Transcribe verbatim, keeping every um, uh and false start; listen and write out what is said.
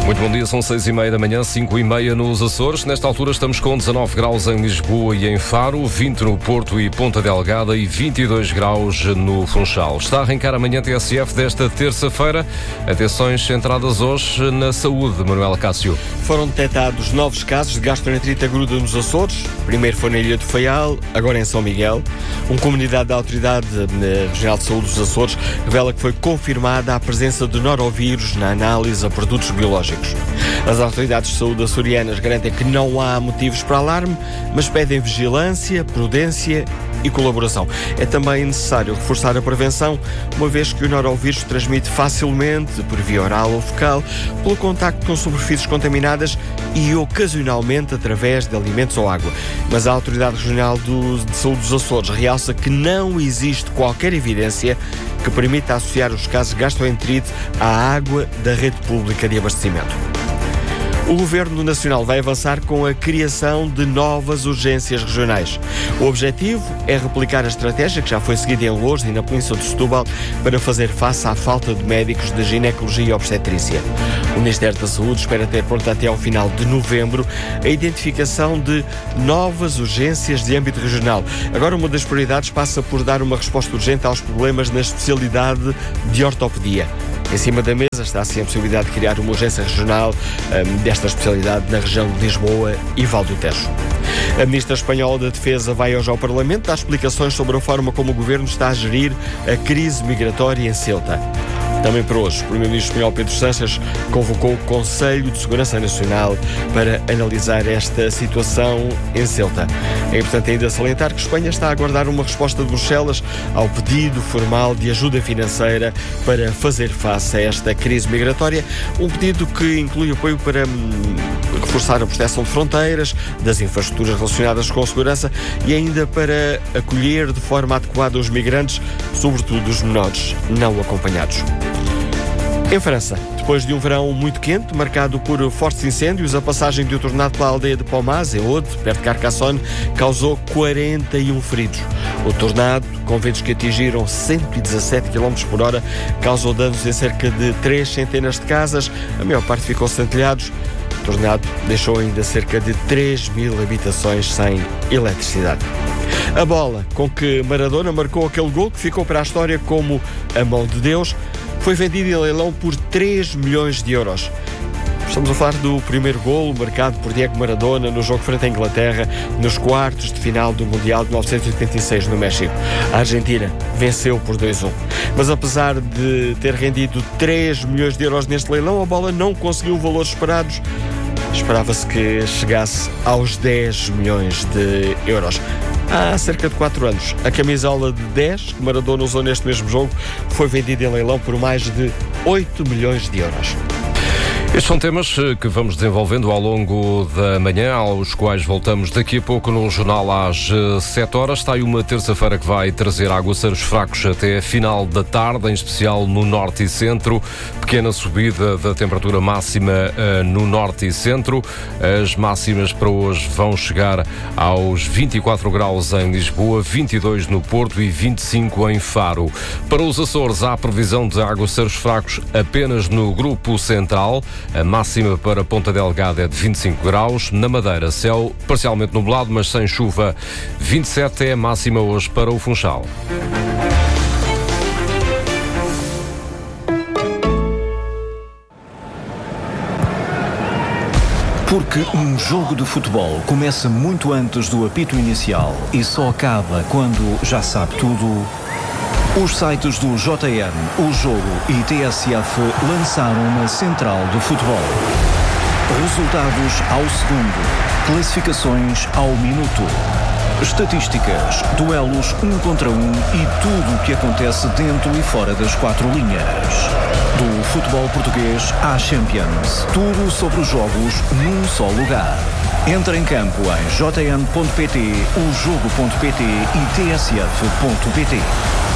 Muito bom dia, são seis e meia da manhã, cinco e meia nos Açores. Nesta altura estamos com dezanove graus em Lisboa e em Faro, vinte no Porto e Ponta Delgada e vinte e dois graus no Funchal. Está a arrancar amanhã T S F desta terça-feira. Atenções centradas hoje na saúde, Manuel Cássio. Foram detectados novos casos de gastroenterite aguda nos Açores. Primeiro foi na Ilha do Faial, agora em São Miguel. Um comunicado da Autoridade Regional de Saúde dos Açores revela que foi confirmada a presença de norovírus na análise a produtos biológicos. As autoridades de saúde açorianas garantem que não há motivos para alarme, mas pedem vigilância, prudência e colaboração. É também necessário reforçar a prevenção, uma vez que o norovírus transmite facilmente por via oral ou fecal, pelo contacto com superfícies contaminadas e ocasionalmente através de alimentos ou água. Mas a Autoridade Regional do, de Saúde dos Açores realça que não existe qualquer evidência que permita associar os casos de gastroenterite à água da rede pública de abastecimento. O Governo Nacional vai avançar com a criação de novas urgências regionais. O objetivo é replicar a estratégia que já foi seguida em Loures e na Península de Setúbal para fazer face à falta de médicos de ginecologia e obstetrícia. O Ministério da Saúde espera ter pronto até ao final de novembro a identificação de novas urgências de âmbito regional. Agora, uma das prioridades passa por dar uma resposta urgente aos problemas na especialidade de ortopedia. Em cima da mesa está assim a possibilidade de criar uma urgência regional um, desta especialidade na região de Lisboa e Val do Tejo. A Ministra Espanhola da Defesa vai hoje ao Parlamento dar explicações sobre a forma como o Governo está a gerir a crise migratória em Ceuta. Também para hoje, o Primeiro-Ministro espanhol Pedro Sánchez convocou o Conselho de Segurança Nacional para analisar esta situação em Ceuta. É importante ainda salientar que a Espanha está a aguardar uma resposta de Bruxelas ao pedido formal de ajuda financeira para fazer face a esta crise migratória, um pedido que inclui apoio para hum, reforçar a proteção de fronteiras, das infraestruturas relacionadas com a segurança e ainda para acolher de forma adequada os migrantes, sobretudo os menores não acompanhados. Em França, depois de um verão muito quente, marcado por fortes incêndios, a passagem de um tornado pela aldeia de Pommaz, em Aude, perto de Carcassonne, causou quarenta e um feridos. O tornado, com ventos que atingiram cento e dezassete quilómetros por hora, causou danos em cerca de três centenas de casas, a maior parte ficou sem telhados. O tornado deixou ainda cerca de três mil habitações sem eletricidade. A bola com que Maradona marcou aquele gol que ficou para a história como a mão de Deus foi vendida em leilão por três milhões de euros. Estamos a falar do primeiro golo marcado por Diego Maradona no jogo frente à Inglaterra nos quartos de final do Mundial de mil novecentos e oitenta e seis no México. A Argentina venceu por dois a um. Mas apesar de ter rendido três milhões de euros neste leilão, a bola não conseguiu valores esperados. Esperava-se que chegasse aos dez milhões de euros. Há cerca de quatro anos, a camisola de dez que Maradona usou neste mesmo jogo foi vendida em leilão por mais de oito milhões de euros. Estes são temas que vamos desenvolvendo ao longo da manhã, aos quais voltamos daqui a pouco no jornal às sete horas. Está aí uma terça-feira que vai trazer aguaceiros fracos até a final da tarde, em especial no norte e centro. Pequena subida da temperatura máxima uh, no norte e centro. As máximas para hoje vão chegar aos vinte e quatro graus em Lisboa, vinte e dois no Porto e vinte e cinco em Faro. Para os Açores há previsão de aguaceiros fracos apenas no grupo central. A máxima para Ponta Delgada é de vinte e cinco graus. Na Madeira, céu parcialmente nublado, mas sem chuva. vinte e sete é a máxima hoje para o Funchal. Porque um jogo de futebol começa muito antes do apito inicial e só acaba quando já sabe tudo. Os sites do J N, O Jogo e T S F lançaram uma central do futebol. Resultados ao segundo, classificações ao minuto, estatísticas, duelos um contra um e tudo o que acontece dentro e fora das quatro linhas. Do futebol português à Champions, tudo sobre os jogos num só lugar. Entra em campo em j n ponto p t, o jogo ponto p t e t s f ponto p t.